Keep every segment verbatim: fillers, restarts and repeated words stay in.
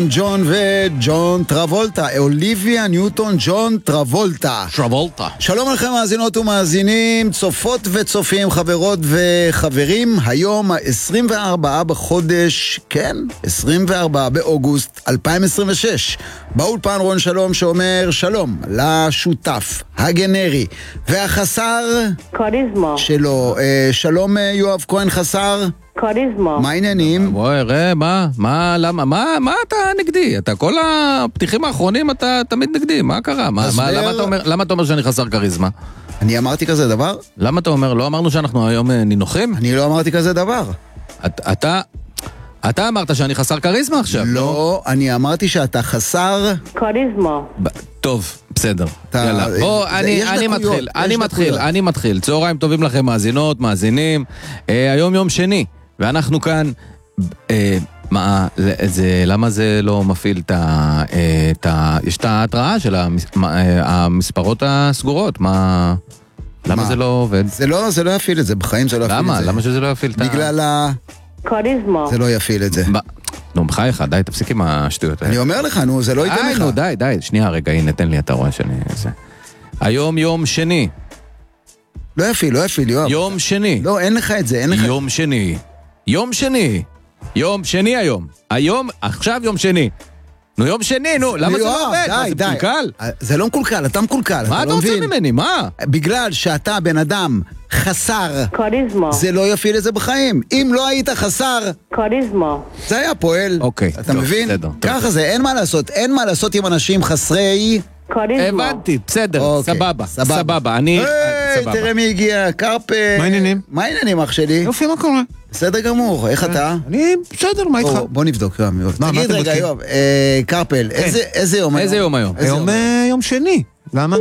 ג'ון וג'ון טרבולטה, אוליביה ניוטון ג'ון טרבולטה. טרבולטה. שלום לכם מאזינות ומאזינים, צופות וצופים, חברות וחברים. היום ה-עשרים וארבעה בחודש, כן, עשרים וארבעה באוגוסט אלפיים עשרים ושש. באולפן רון שלום שאומר שלום לשותף הגנרי והחסר קריזמה שלו. שלום יואב כהן חסר. קריזמה. מה העניינים? בואי, ראה, מה, מה, למה, מה, מה אתה נגדי? אתה כל הפתיחים האחרונים אתה תמיד נגדי, מה קרה? מה, מה, למה אתה אומר, למה אתה אומר שאני חסר קריזמה? אני אמרתי כזה דבר? למה אתה אומר, לא אמרנו שאנחנו היום נינוחים? אני לא אמרתי כזה דבר. אתה, אתה, אתה אמרת שאני חסר קריזמה עכשיו? לא, אני אמרתי שאתה חסר קריזמה. טוב, בסדר. אתה- יאללה. בוא, זה- אני, יש אני דקויות, מתחיל, יש אני מתחיל, דקויות. אני מתחיל. צהריים טובים לכם מאזינות, מאזינים. אה, היום יום שני, ואנחנו כאן, אה, מה, זה, זה, למה זה לא מפעיל את ה... אה, את ה יש את ההתראה של המס, מה, אה, המספרות הסגורות, מה... למה מה? זה לא עובד? זה לא, זה לא יפעיל את זה, בחיים זה לא יפעיל את למה? זה. למה שזה לא יפעיל את ה... בגלל ה... קריזמה. זה לא יפעיל את זה. ב... נו, בחייך, די, תפסיק עם השטויות האלה. אני אומר לך, נו, זה לא ייתן די, לך. נו, די, די, שנייה, רגע, הנה, תן לי, אתה רואה שאני... זה. היום יום שני, לא יפעיל, לא יפעיל, יואב. יום שני, לא, אין לך את זה, אין לך... יום שני, יום שני, יום שני היום, היום, עכשיו יום שני. נו, יום שני, נו, למה זה יואב, לא עובד? מה, די, זה די. מקולקל? זה לא מקולקל, אתה מקולקל, מה אתה לא רוצה מבין? ממני, מה? בגלל שאתה בן אדם חסר, קריזמה. זה לא יפעיל את זה בחיים. אם לא היית חסר, קריזמה. זה היה פועל. אוקיי, אתה טוב, מבין? בסדר, טוב. ככה זה, אין מה לעשות. אין מה לעשות עם אנשים חסרי... קריזמה. הבנתי, בסדר, אוקיי, סבבה, סבבה. סבבה, אני... היי, סבבה. תראה מי הגיע, קרפל. מה העניינים? מה העניינים, אח שלי? יופי, מה קורה? בסדר גמור, איך אתה? אני בסדר, מה איתך? בוא, בוא נבדוק, יואב. יואב. מה, מה תגיד אתם רגע, בודקים? יואב, אה, קרפל, איזה- איזה יום היום? איזה יום היום? איזה היום אה, יום שני. למה?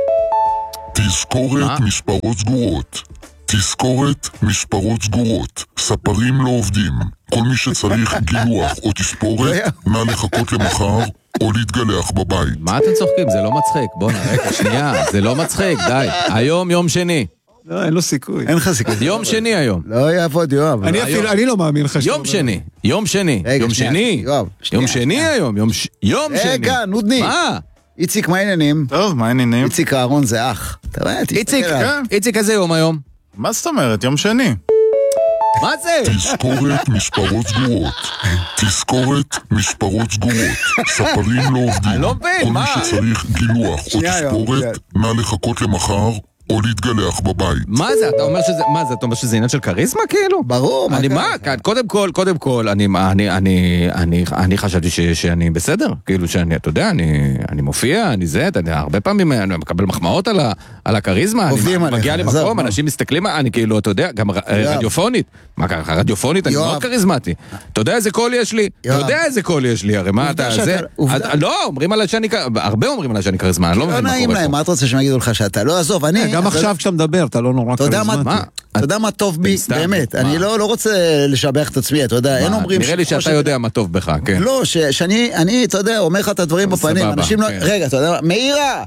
תזכורת מה? מספרות סגורות. תזכורת מספרות סגורות. ספרים לא עובדים. כל מי שצריך גילוח או תספורת, נא לחכות למחר או להתגלח בבית. מה אתם צוחקים? זה לא מצחיק. בוא נראה, שנייה, זה לא מצחיק, די. היום יום שני. לא, אין לו סיכוי. אין לך סיכוי. יום שני היום. לא יעבוד, יואב. אני אפילו, אני לא מאמין לך. שאתה יום אומר. שני, יום שני, רגע, יום שנייה, שני, יואב, שנייה, יום שני שנייה. היום, יום ש- יום שני. רגע, נודני. מה? איציק, מה העניינים? טוב, מה העניינים? איציק אהרון זה אח. אתה רואה, תסתכל איציק, עליו. איציק, איזה יום היום? מה זאת אומרת? יום שני. מה זה? תזכורת מספרות סגורות. תזכורת מספרות סגורות. ספרים לא עובדים. אני לא מבין, כל מה? מי שצריך גילוח או שנייה, יואב, תספורת, נא לחכות למחר או להתגלח בבית. מה זה? אתה אומר שזה, מה זה? אתה אומר שזה עניין של כריזמה כאילו? ברור, מה אני קרה מה? לך? כאן, קודם כל, קודם כל, אני, אני, אני, אני, אני חשבתי ש, שאני בסדר, כאילו שאני, אתה יודע, אני, אני מופיע, אני זה, אתה יודע, הרבה פעמים אני מקבל מחמאות על ה, על הכריזמה, עובדים אני עליך, מגיע עזוב, למקום, נו. אנשים מסתכלים, אני כאילו, אתה יודע, גם ר- יואב. רדיופונית, מה ככה, רדיופונית, אני יואב. מאוד כריזמטי, אתה יודע איזה קול יש לי? אתה יואב. יודע איזה קול יש לי, הרי מה עובדה אתה, שאתה- זה, עובדה. אז- לא, אומרים עליי שאני, הרבה אומרים עליי שאני כריזמה, אני לא לא מבין מה נעים קורה להם, פה. מה אתה רוצה שהם יגידו לך שאתה? לא, עזוב, אני... גם אתה- עכשיו כשאתה מדבר, אתה לא נורא אתה יודע מה- כריזמטי. מה? אתה יודע מה טוב בי? סתם, באמת, מה? אני לא לא רוצה לשבח את עצמי, אתה יודע, אין מה, אומרים... נראה לי שכמו שאתה ש- יודע מה טוב בך, כן. לא, ש- שאני, אני, אתה יודע, אומר לך את הדברים בפנים, סבבה, אנשים לא... כן. רגע, אתה יודע מה? מאירה!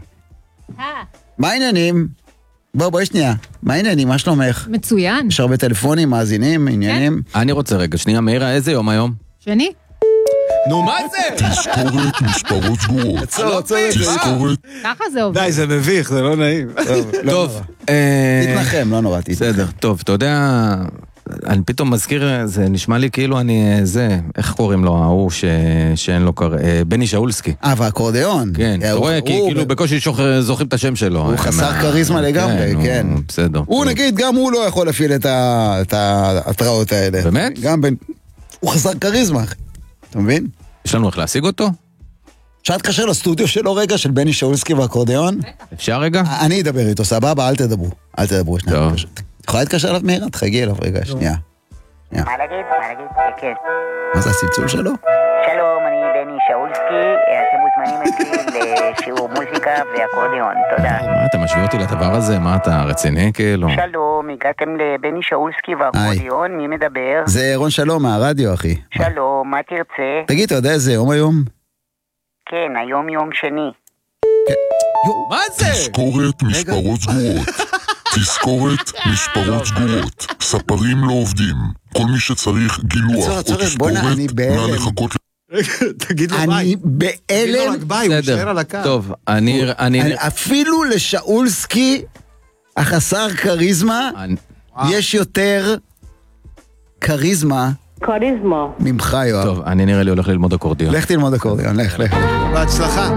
מה העניינים? בוא, בואי שנייה. מה העניינים? מה שלומך? מצוין. יש הרבה טלפונים, מאזינים, עניינים? אני רוצה רגע, שנייה, מאירה, איזה יום היום? שני? נו, מה זה? תזכורת מספרות סגורות. עצור, עצור, תזכורת ככה זה עובד. די, זה מביך, זה לא נעים. טוב, אה, תתנחם, לא נורא, תתנחם. בסדר, טוב, אתה יודע, אני פתאום מזכיר, זה נשמע לי כאילו אני, אה, זה, איך קוראים לו, ההוא ש- שאין לו קר... אה, בני שאולסקי. אה, והאקורדיאון. כן, אתה הוא- רואה, כי הוא- כאילו בקושי שוכר- זוכרים את השם שלו. הוא אה, חסר מה- כריזמה לגמרי, נו, כן. בסדר. הוא טוב. נגיד, גם הוא לא יכול להפעיל את ה- את ההתראות האלה. באמת? גם בין... הוא חסר כריזמה, אחי. אתה מבין? יש לנו איך להשיג אותו? אפשר להתקשר לסטודיו שלו רגע, של בני שאולסקי והאקורדיון? אפשר רגע? אני אדבר איתו, סבבה? אל תדברו. אל תדברו, שנייה. טוב. את יכולה להתקשר אליו מהירה? תחגי אליו רגע, שנייה. מה להגיד? מה להגיד? כן. מה זה הצלצול שלו? שלום, אני בני שאולסקי, אתם מוזמנים אצלי לשיעור מוזיקה ואקורדיון, תודה. מה, אתה משווה אותי לדבר הזה? מה, אתה רציני כאילו? שלום, הגעתם לבני שאולסקי ואקורדיון, מי מדבר? זה רון שלום מהרדיו, אחי. שלום, מה תרצה? תגיד, אתה יודע איזה יום היום? כן, היום יום שני. מה זה? תזכורת מספרות סגורות. תזכורת מספרות סגורות. ספרים לא עובדים. כל מי שצריך גילוח עצור, או עצור, תספורת, בוא'נה, אני נא בהלם. לחכות תגיד לו אני ביי. תגיד לו בהלם, רק ביי, הוא יישאר על הקו. טוב, אני... אני... אפילו לשאולסקי, החסר כריזמה, אני- יש יותר כריזמה כריזמה. ממך, יואב. טוב, אני נראה לי הולך ללמוד אקורדיון. לך תלמוד אקורדיון, לך, לך. בהצלחה.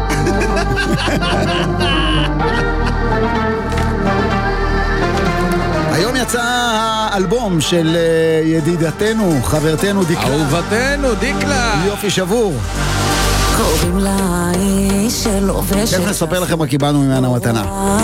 היום יצא האלבום של אה, ידידתנו, חברתנו דקלה. אהובתנו, דיקלה! יופי שבור. קוראים לה איש שלובשת תכף נספר לכם מה קיבלנו ממנה מתנה.